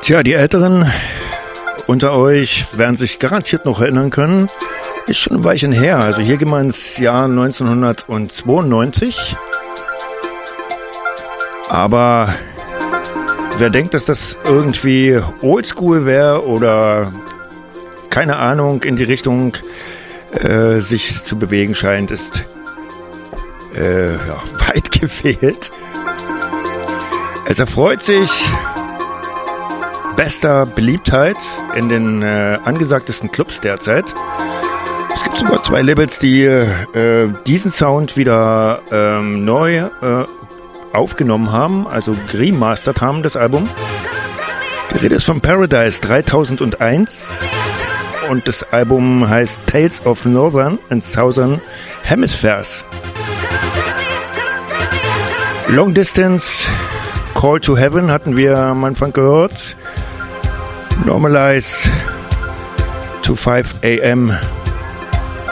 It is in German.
Tja, die Älteren unter euch werden sich garantiert noch erinnern können. Ist schon ein Weilchen her. Also hier gehen wir ins Jahr 1992. Aber wer denkt, dass das irgendwie oldschool wäre oder keine Ahnung in die Richtung sich zu bewegen scheint, ist weit gefehlt. Es erfreut sich bester Beliebtheit in den angesagtesten Clubs derzeit. Es gibt sogar 2 Labels, die diesen Sound wieder neu aufgenommen haben, also remastert haben, das Album. Die Rede ist von Paradise 3001 und das Album heißt Tales of Northern and Southern Hemispheres. Long Distance, Call to Heaven hatten wir am Anfang gehört. Normalize to 5 a.m.